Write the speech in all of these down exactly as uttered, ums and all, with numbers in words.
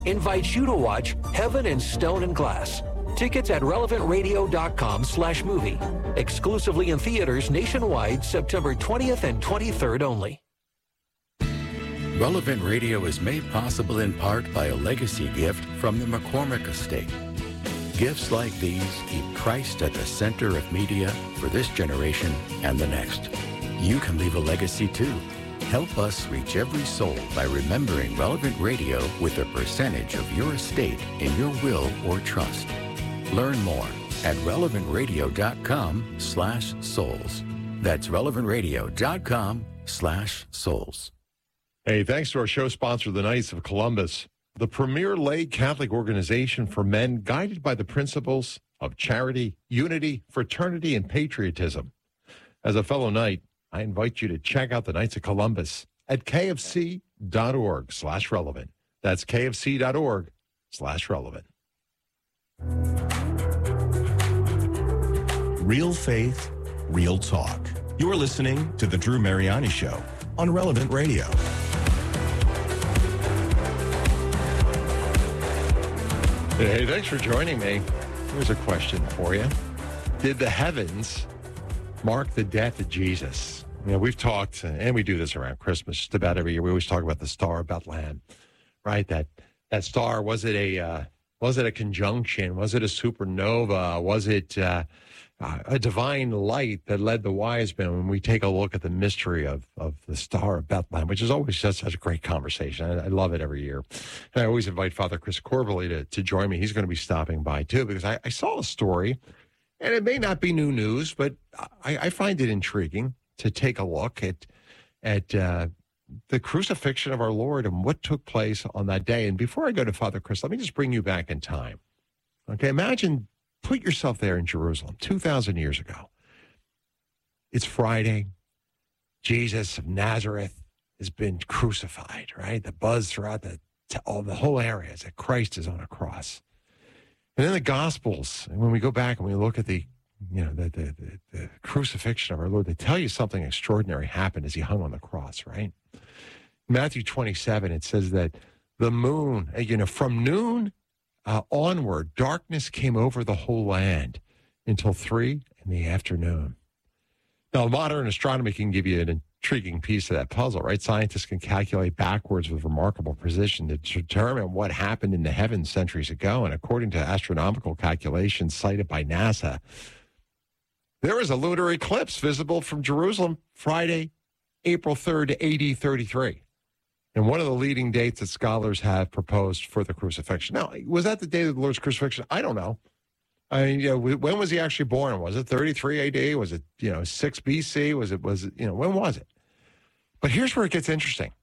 invites you to watch Heaven in Stone and Glass. Tickets at relevant radio dot com slash movie. Exclusively in theaters nationwide September twentieth and twenty-third only. Relevant Radio is made possible in part by a legacy gift from the McCormick Estate. Gifts like these keep Christ at the center of media for this generation and the next. You can leave a legacy too. Help us reach every soul by remembering Relevant Radio with a percentage of your estate in your will or trust. Learn more at relevant radio dot com slash souls. That's relevant radio dot com slash souls. Hey, thanks to our show sponsor, the Knights of Columbus, the premier lay Catholic organization for men guided by the principles of charity, unity, fraternity, and patriotism. As a fellow Knight, I invite you to check out the Knights of Columbus at kfc.org slash relevant. That's kfc.org slash relevant. Real faith, real talk. You're listening to The Drew Mariani Show on Relevant Radio. Hey, thanks for joining me. Here's a question for you. Did the heavens mark the death of Jesus? You know, we've talked, and we do this around Christmas just about every year. We always talk about the Star of Bethlehem, right? That that star, was it a uh, was it a conjunction? Was it a supernova? Was it uh, a divine light that led the wise men? When we take a look at the mystery of, of the Star of Bethlehem, which is always just such a great conversation. I, I love it every year. And I always invite Father Chris Corbally to, to join me. He's going to be stopping by, too, because I, I saw a story, and it may not be new news, but I, I find it intriguing to take a look at at uh, the crucifixion of our Lord and what took place on that day. And before I go to Father Chris, let me just bring you back in time. Okay, imagine, put yourself there in Jerusalem two thousand years ago. It's Friday. Jesus of Nazareth has been crucified, right? The buzz throughout the, all, the whole area is that Christ is on a cross. And then the Gospels, and when we go back and we look at the you know, the, the, the, the crucifixion of our Lord, they tell you something extraordinary happened as he hung on the cross, right? Matthew twenty-seven, it says that the moon, you know, from noon uh, onward, darkness came over the whole land until three in the afternoon. Now, modern astronomy can give you an intriguing piece of that puzzle, right? Scientists can calculate backwards with remarkable precision to determine what happened in the heavens centuries ago. And according to astronomical calculations cited by NASA, there was a lunar eclipse visible from Jerusalem Friday, April third, A D thirty-three. And one of the leading dates that scholars have proposed for the crucifixion. Now, was that the day of the Lord's crucifixion? I don't know. I mean, you know, when was he actually born? Was it thirty-three A D? Was it, you know, six B C? Was it, was it, you know, when was it? But here's where it gets interesting.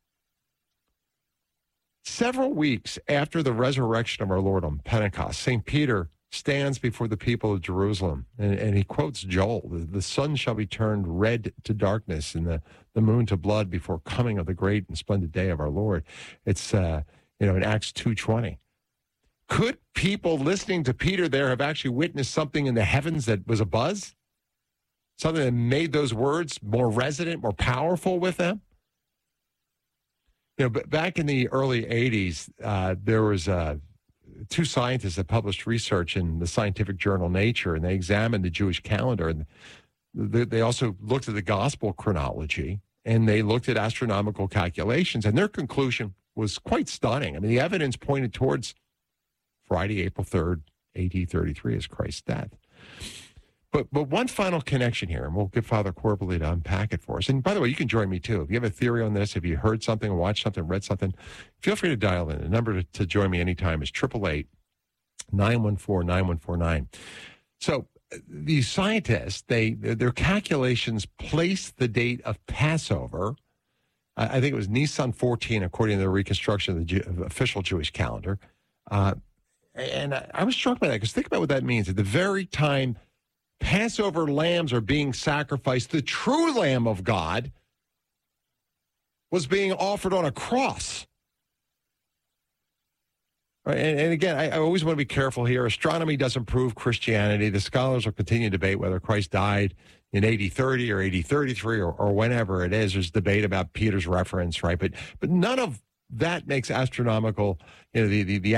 Several weeks after the resurrection of our Lord on Pentecost, Saint Peter stands before the people of Jerusalem, and, and he quotes Joel, the, the sun shall be turned red to darkness and the, the moon to blood before coming of the great and splendid day of our Lord. It's, uh, you know, in Acts two twenty. Could people listening to Peter there have actually witnessed something in the heavens that was a buzz? Something that made those words more resonant, more powerful with them? You know, but back in the early eighties, uh, there was a two scientists that published research in the scientific journal Nature, and they examined the Jewish calendar. And they also looked at the gospel chronology, and they looked at astronomical calculations, and their conclusion was quite stunning. I mean, the evidence pointed towards Friday, April third, A D thirty-three as Christ's death. But but one final connection here, and we'll get Father Corbally to unpack it for us. And by the way, you can join me too. If you have a theory on this, if you heard something, watched something, read something, feel free to dial in. The number to, to join me anytime is eight eight eight, nine one four, nine one four nine. So these scientists, they their calculations place the date of Passover. I think it was Nisan fourteen, according to the reconstruction of the Jew, official Jewish calendar. Uh, and I, I was struck by that, because think about what that means. At the very time Passover lambs are being sacrificed, the true Lamb of God was being offered on a cross. Right, and, and again, I, I always want to be careful here. Astronomy doesn't prove Christianity. The scholars will continue to debate whether Christ died in A D thirty or A D thirty-three or, or whenever it is. There's debate about Peter's reference, right? But but none of that makes astronomical, you know, the, the, the